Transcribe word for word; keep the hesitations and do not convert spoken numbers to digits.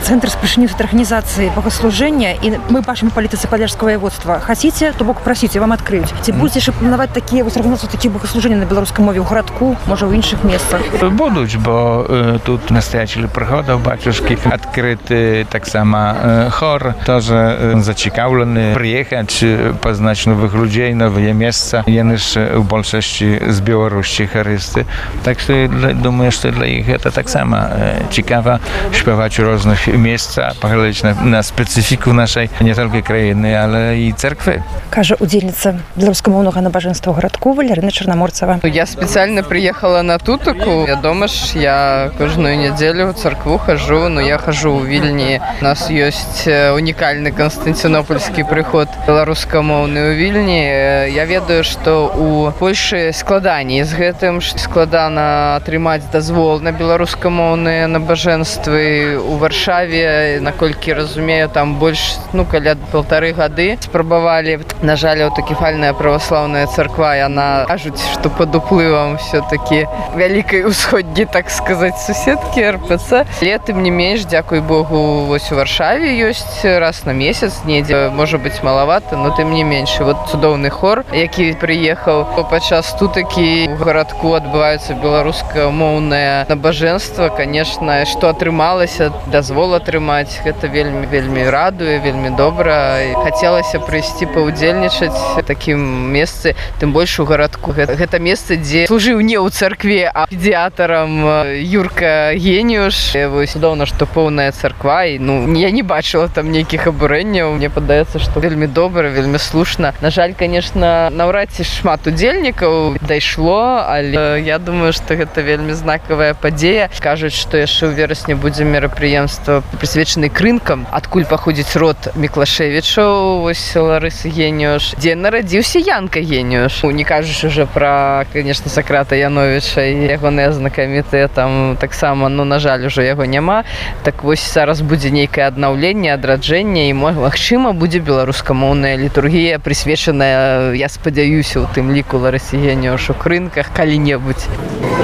центр спрашэння арганізацыі богослужэння, і мы бачым палітыцы Падляшскага воеводства. Хаціце, то бок прасіце, вам адкрыюць. Ці будзеце яшчэ планаваць такія вось арганізацыі, такія богослужэння на беларускай мове ў гарадку, можа ў іншых месцах? Будуць, бо э, тут настоятель прыходаў бацюшкі, адкрыты таксама э, хор, тоже э, зацікаўлены прыехаць, пазнаць новых людзей, новыя месца. Яны ж у большасці з Беларусі харысты. Так што думаю, што для іх гэта таксама э, цікава śpiewać w różnych miejscach, poglądać na, na specyfiku naszej nie tylko krainy, ale i cerkwy. Каже удзельніца беларускамоўнага набажэнства ў гарадку Валярына Чарнаморцава. Я специально приехала на Тутаку. Я дома ж, я каждую неделю в церкву хожу, но я хожу в Вильни. У нас есть уникальный константинопольский приход беларускамоўны у Вильни. Я ведаю, что у Польши складаней з гэтым, складана атрымаць дазвол на беларускамоўныя набажэнствы. У Варшаве, наколькі разумею, там больш, ну, каля полторы гады спрабавалі. На жаль, аўтакефальная праваслаўная царква, яна кажуць, што пад уплывам все-таки вялікай усходняй, так сказаць, суседкі эр пэ цэ. Але тым не менш, дзякуй Богу, вось у Варшаве ёсць раз на месяц, недзе, можа быць, малавата, но тым не менш. Вот цудоўны хор, які прыехаў падчас Тутакі у гарадку, адбываюцца беларускамоўнае набажэнства. Конечно, што атрымалася, дазвол атрымаць, гэта вельмі вельмі радуе, вельмі добра. Хацелася прыйсці паўдзельнічаць у такім месцы, тым больш у гарадку. Гэта месца, дзе служыў не ў царкве, а педыятарам Юрка Геніуш. Вось цудоўна, што поўная царква, і ну я не бачыла там нейкіх абурэнняў. Мне падаецца, што вельмі добра, вельмі слушна. На жаль, конечно, наўрад ці шмат удзельнікаў дайшло, але я думаю, што гэта вельмі знакавая падзея. Кажуць, што яшчэ ў верасні будзе мерапрыемства прысвечаны крынкам, адкуль паходзіць род Міклашевічаў, вось Ларысы Геніуш, дзе нарадзіўся Янка Геніуш. Не кажучы уже пра, конечно, Сократа Яновіча і ягоныя знакамітыя там таксама, ну, на жаль, ужо яго няма. Так вось зараз будзе нейкае аднаўленне, адраджэнне, і магчыма будзе беларускамоўная літургія, прысвечаная, я спадзяюся, у тым ліку Ларысе Геніуш у крынках калі-небудзь.